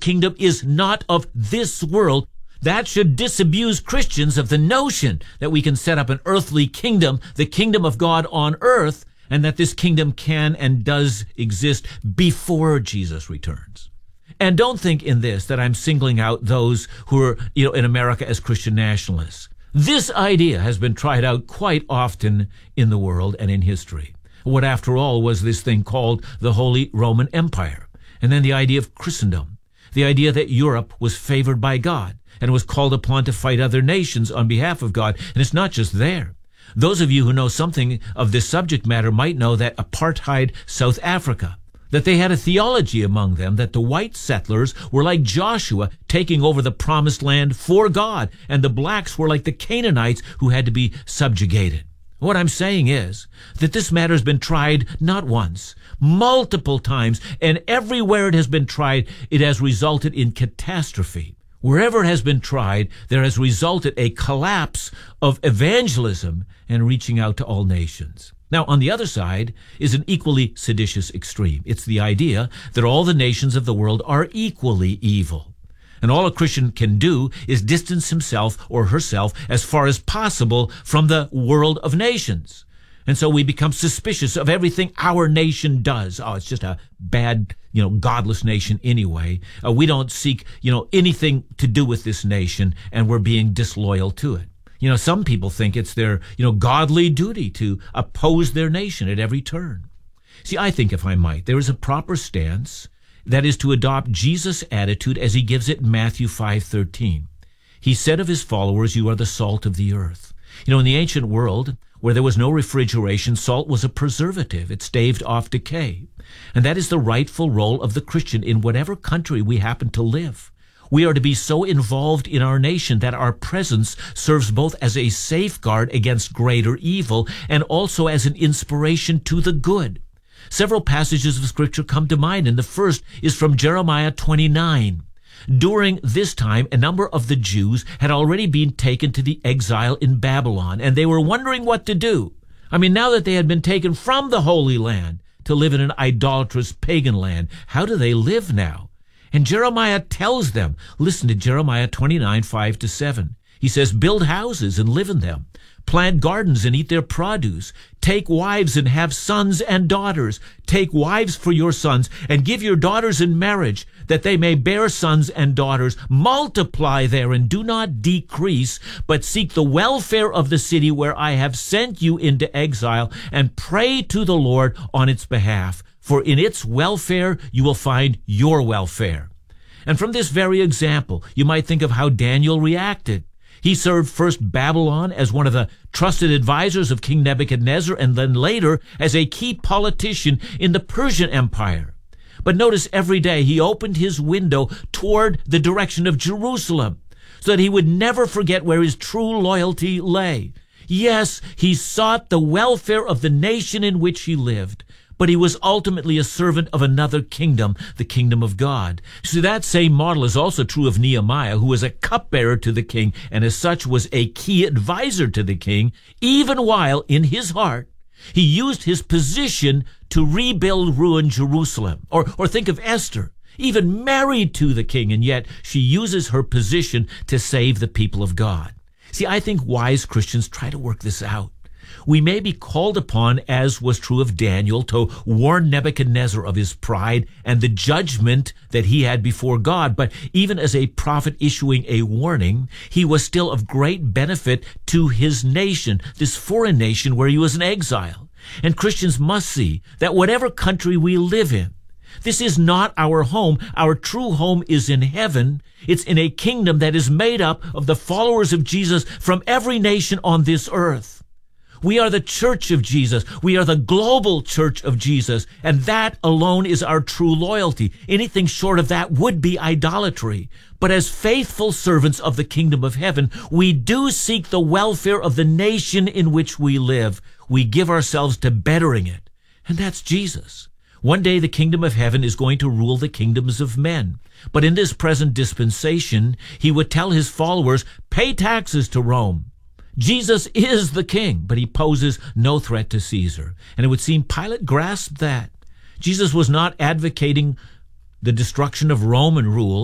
kingdom is not of this world. That should disabuse Christians of the notion that we can set up an earthly kingdom, the kingdom of God on earth, and that this kingdom can and does exist before Jesus returns. And don't think in this that I'm singling out those who are, in America as Christian nationalists. This idea has been tried out quite often in the world and in history. What, after all, was this thing called the Holy Roman Empire? And then the idea of Christendom, the idea that Europe was favored by God and was called upon to fight other nations on behalf of God. And it's not just there. Those of you who know something of this subject matter might know that apartheid South Africa, that they had a theology among them that the white settlers were like Joshua taking over the promised land for God, and the blacks were like the Canaanites who had to be subjugated. What I'm saying is that this matter has been tried not once, multiple times, and everywhere it has been tried, it has resulted in catastrophe. Wherever it has been tried, there has resulted a collapse of evangelism and reaching out to all nations. Now, on the other side is an equally seditious extreme. It's the idea that all the nations of the world are equally evil. And all a Christian can do is distance himself or herself as far as possible from the world of nations. And so we become suspicious of everything our nation does. Oh, it's just a bad, godless nation anyway. We don't seek, anything to do with this nation, and we're being disloyal to it. Some people think it's their, godly duty to oppose their nation at every turn. See, I think, if I might, there is a proper stance that is to adopt Jesus' attitude as he gives it in Matthew 5:13. He said of his followers, "You are the salt of the earth." In the ancient world, where there was no refrigeration, salt was a preservative. It staved off decay. And that is the rightful role of the Christian in whatever country we happen to live. We are to be so involved in our nation that our presence serves both as a safeguard against greater evil and also as an inspiration to the good. Several passages of Scripture come to mind, and the first is from Jeremiah 29. During this time, a number of the Jews had already been taken to the exile in Babylon, and they were wondering what to do. Now that they had been taken from the Holy Land to live in an idolatrous pagan land, how do they live now? And Jeremiah tells them, listen to Jeremiah 29, 5-7. He says, "Build houses and live in them. Plant gardens and eat their produce. Take wives and have sons and daughters. Take wives for your sons and give your daughters in marriage, that they may bear sons and daughters. Multiply there and do not decrease, but seek the welfare of the city where I have sent you into exile, and pray to the Lord on its behalf. For in its welfare you will find your welfare." And from this very example, you might think of how Daniel reacted. He served first Babylon as one of the trusted advisors of King Nebuchadnezzar, and then later as a key politician in the Persian Empire. But notice every day he opened his window toward the direction of Jerusalem so that he would never forget where his true loyalty lay. Yes, he sought the welfare of the nation in which he lived, but he was ultimately a servant of another kingdom, the kingdom of God. So that same model is also true of Nehemiah, who was a cupbearer to the king, and as such was a key advisor to the king, even while in his heart he used his position to rebuild ruined Jerusalem. Or think of Esther, even married to the king, and yet she uses her position to save the people of God. See, I think wise Christians try to work this out. We may be called upon, as was true of Daniel, to warn Nebuchadnezzar of his pride and the judgment that he had before God. But even as a prophet issuing a warning, he was still of great benefit to his nation, this foreign nation where he was in exile. And Christians must see that whatever country we live in, this is not our home. Our true home is in heaven. It's in a kingdom that is made up of the followers of Jesus from every nation on this earth. We are the church of Jesus. We are the global church of Jesus, and that alone is our true loyalty. Anything short of that would be idolatry. But as faithful servants of the kingdom of heaven, we do seek the welfare of the nation in which we live. We give ourselves to bettering it, and that's Jesus. One day the kingdom of heaven is going to rule the kingdoms of men. But in this present dispensation, he would tell his followers, pay taxes to Rome. Jesus is the king, but he poses no threat to Caesar. And it would seem Pilate grasped that. Jesus was not advocating the destruction of Roman rule